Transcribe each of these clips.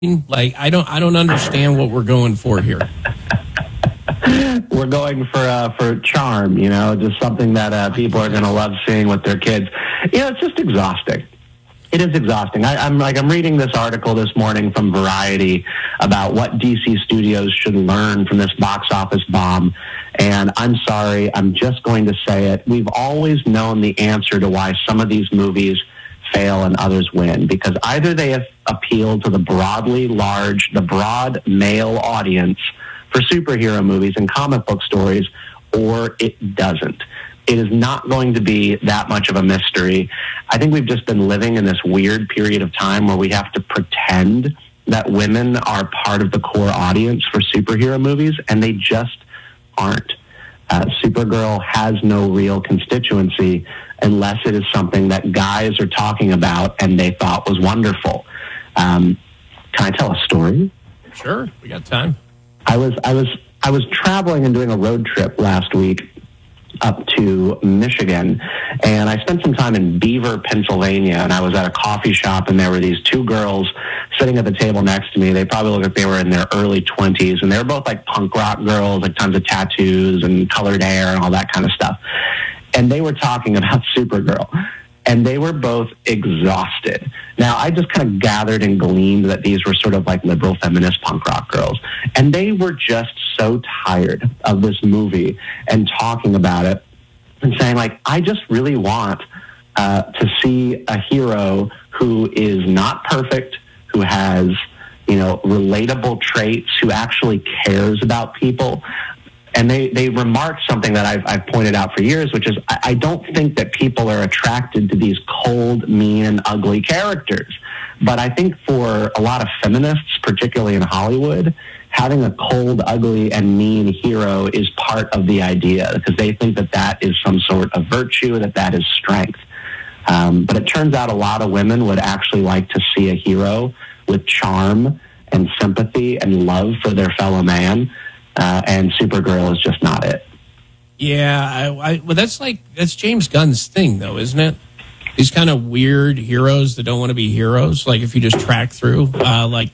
Like, I don't understand what we're going for here. We're going for charm, just something that people are going to love seeing with their kids. It's just exhausting. It is exhausting. I'm reading this article this morning from Variety about what DC Studios should learn from this box office bomb. And I'm sorry, I'm just going to say it. We've always known the answer to why some of these movies fail and others win, because either they have appealed to the broad male audience for superhero movies and comic book stories, or it doesn't. It is not going to be that much of a mystery. I think we've just been living in this weird period of time where we have to pretend that women are part of the core audience for superhero movies, and they just aren't. Supergirl has no real constituency unless it is something that guys are talking about and they thought was wonderful. Can I tell a story? Sure, we got time. I was traveling and doing a road trip last week up to Michigan, and I spent some time in Beaver, Pennsylvania, and I was at a coffee shop, and there were these two girls sitting at the table next to me. They probably looked like they were in their early 20s, and they were both like punk rock girls, like tons of tattoos and colored hair and all that kind of stuff. And they were talking about Supergirl, and they were both exhausted. Now, I just kind of gathered and gleaned that these were sort of like liberal feminist punk rock girls, and they were just so tired of this movie and talking about it and saying, like, I just really want to see a hero who is not perfect, who has, relatable traits, who actually cares about people. And they remarked something that I've pointed out for years, which is I don't think that people are attracted to these cold, mean, and ugly characters. But I think for a lot of feminists, particularly in Hollywood, having a cold, ugly, and mean hero is part of the idea, because they think that is some sort of virtue, that is strength. But it turns out a lot of women would actually like to see a hero with charm and sympathy and love for their fellow man. And Supergirl is just not it. Yeah, well, that's James Gunn's thing, though, isn't it? These kind of weird heroes that don't want to be heroes. Like if you just track through, what's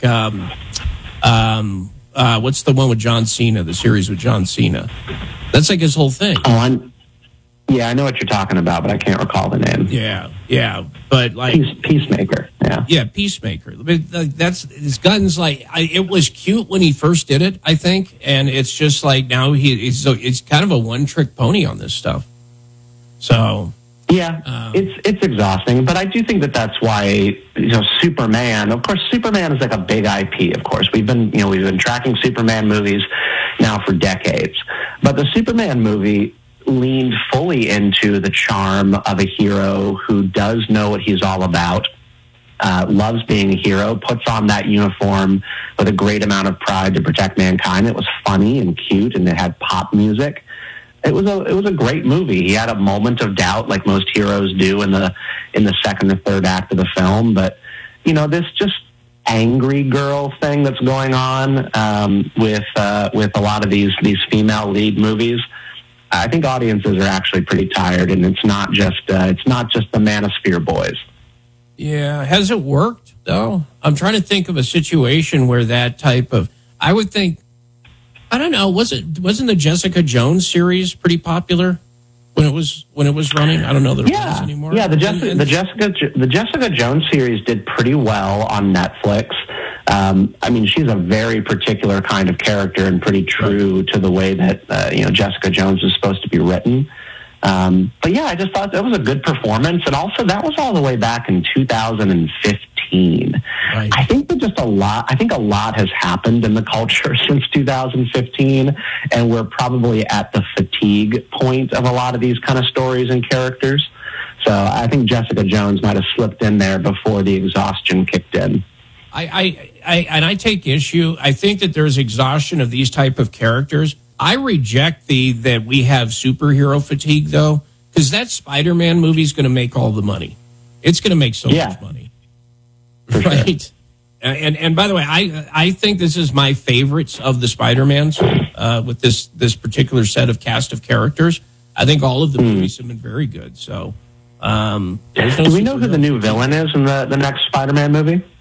the one with John Cena? The series with John Cena. That's like his whole thing. Yeah, I know what you're talking about, but I can't recall the name. Yeah, but like Peacemaker. Yeah, Peacemaker. That's Gunn's like. It was cute when he first did it, I think, and it's just like now it's kind of a one-trick pony on this stuff. So yeah, it's exhausting, but I do think that's why Superman. Of course, Superman is like a big IP. Of course, we've been tracking Superman movies now for decades, but the Superman movie leaned fully into the charm of a hero who does know what he's all about, loves being a hero, puts on that uniform with a great amount of pride to protect mankind. It was funny and cute, and it had pop music. It was a great movie. He had a moment of doubt, like most heroes do in the second or third act of the film. But this just angry girl thing that's going on with a lot of these female lead movies. I think audiences are actually pretty tired, and it's not just the Manosphere boys. Yeah, has it worked though? I'm trying to think of a situation where that type of. I would think. I don't know. Wasn't the Jessica Jones series pretty popular when it was running? I don't know that it is anymore. Yeah, the Jessica Jones series did pretty well on Netflix. I mean, she's a very particular kind of character and pretty true to the way that Jessica Jones is supposed to be written. But yeah, I just thought that was a good performance, and also that was all the way back in 2015. Right. I think a lot has happened in the culture since 2015, and we're probably at the fatigue point of a lot of these kind of stories and characters. So I think Jessica Jones might have slipped in there before the exhaustion kicked in. I take issue. I think that there's exhaustion of these type of characters. I reject that we have superhero fatigue, though, because that Spider-Man movie is going to make all the money. It's going to make so much money, right? Sure. And by the way, I think this is my favorites of the Spider-Mans with this particular set of cast of characters. I think all of the movies have been very good. So, do we know who the new villain is in the next Spider-Man movie?